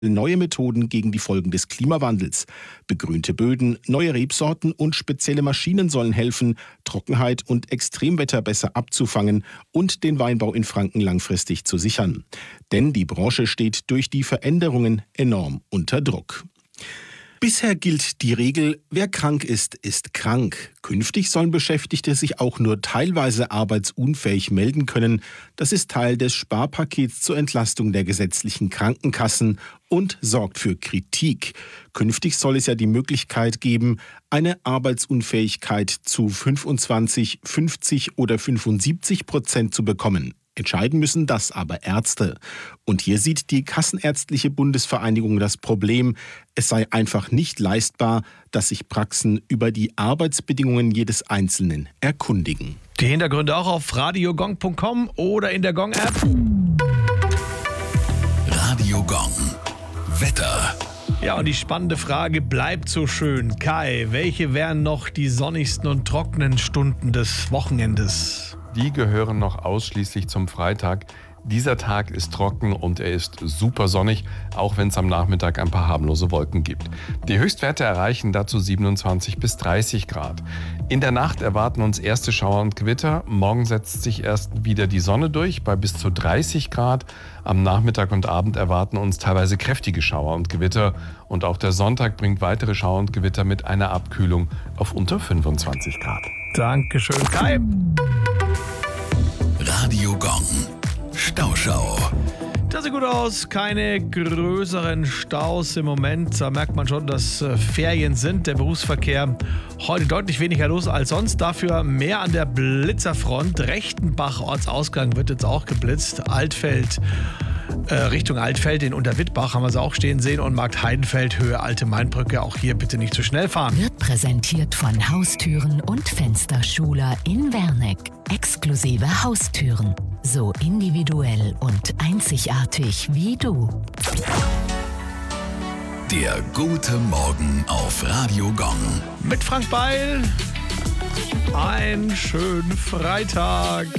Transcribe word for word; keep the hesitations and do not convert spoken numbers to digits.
neue Methoden gegen die Folgen des Klimawandels. Begrünte Böden, neue Rebsorten und spezielle Maschinen sollen helfen, Trockenheit und Extremwetter besser abzufangen und den Weinbau in Franken langfristig zu sichern. Denn die Branche steht durch die Veränderungen enorm unter Druck. Bisher gilt die Regel, wer krank ist, ist krank. Künftig sollen Beschäftigte sich auch nur teilweise arbeitsunfähig melden können. Das ist Teil des Sparpakets zur Entlastung der gesetzlichen Krankenkassen und sorgt für Kritik. Künftig soll es ja die Möglichkeit geben, eine Arbeitsunfähigkeit zu fünfundzwanzig, fünfzig oder fünfundsiebzig Prozent zu bekommen. Entscheiden müssen das aber Ärzte. Und hier sieht die Kassenärztliche Bundesvereinigung das Problem, es sei einfach nicht leistbar, dass sich Praxen über die Arbeitsbedingungen jedes Einzelnen erkundigen. Die Hintergründe auch auf radiogong punkt com oder in der Gong-App. Radio Gong. Wetter. Ja, und die spannende Frage bleibt so schön. Kai, welche wären noch die sonnigsten und trockenen Stunden des Wochenendes? Die gehören noch ausschließlich zum Freitag. Dieser Tag ist trocken und er ist super sonnig, auch wenn es am Nachmittag ein paar harmlose Wolken gibt. Die Höchstwerte erreichen dazu siebenundzwanzig bis dreißig Grad. In der Nacht erwarten uns erste Schauer und Gewitter. Morgen setzt sich erst wieder die Sonne durch bei bis zu dreißig Grad. Am Nachmittag und Abend erwarten uns teilweise kräftige Schauer und Gewitter. Und auch der Sonntag bringt weitere Schauer und Gewitter mit einer Abkühlung auf unter fünfundzwanzig Grad. Dankeschön, Kai. Radio Gong. Stauschau. Das sieht gut aus. Keine größeren Staus im Moment. Da merkt man schon, dass Ferien sind. Der Berufsverkehr heute deutlich weniger los als sonst. Dafür mehr an der Blitzerfront. Rechtenbach Ortsausgang wird jetzt auch geblitzt. Altfeld äh, Richtung Altfeld in Unterwittbach haben wir sie auch stehen sehen. Und Markt Heidenfeld Höhe Alte Mainbrücke. Auch hier bitte nicht zu schnell fahren. Wird präsentiert von Haustüren und Fensterschuler in Werneck. Exklusive Haustüren. So individuell und einzigartig wie du. Der gute Morgen auf Radio Gong. Mit Frank Beil. Einen schönen Freitag.